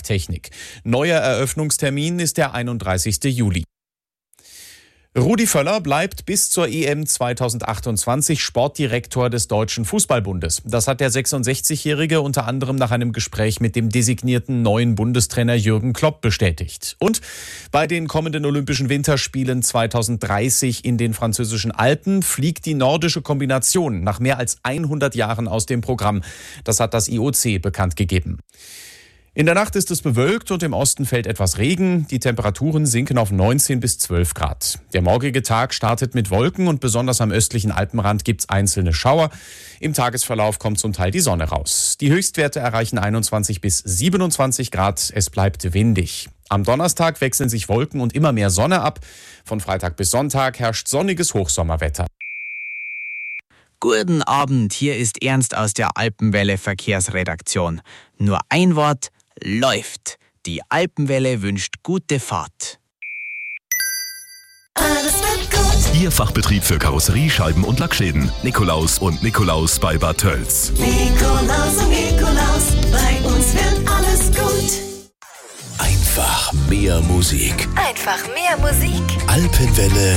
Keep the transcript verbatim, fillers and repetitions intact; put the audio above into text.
Parktechnik. Neuer Eröffnungstermin ist der einunddreißigsten Juli. Rudi Völler bleibt bis zur E M zweitausendachtundzwanzig Sportdirektor des Deutschen Fußballbundes. Das hat der sechsundsechzigjährige unter anderem nach einem Gespräch mit dem designierten neuen Bundestrainer Jürgen Klopp bestätigt. Und bei den kommenden Olympischen Winterspielen zweitausenddreißig in den französischen Alpen fliegt die nordische Kombination nach mehr als hundert Jahren aus dem Programm. Das hat das I O C bekannt gegeben. In der Nacht ist es bewölkt und im Osten fällt etwas Regen. Die Temperaturen sinken auf neunzehn bis zwölf Grad. Der morgige Tag startet mit Wolken und besonders am östlichen Alpenrand gibt es einzelne Schauer. Im Tagesverlauf kommt zum Teil die Sonne raus. Die Höchstwerte erreichen einundzwanzig bis siebenundzwanzig Grad. Es bleibt windig. Am Donnerstag wechseln sich Wolken und immer mehr Sonne ab. Von Freitag bis Sonntag herrscht sonniges Hochsommerwetter. Guten Abend, hier ist Ernst aus der Alpenwelle Verkehrsredaktion. Nur ein Wort: läuft. Die Alpenwelle wünscht gute Fahrt. Alles wird gut. Ihr Fachbetrieb für Karosserie, Scheiben und Lackschäden. Nikolaus und Nikolaus bei Bad Tölz. Nikolaus und Nikolaus, bei uns wird alles gut. Einfach mehr Musik. Einfach mehr Musik. Alpenwelle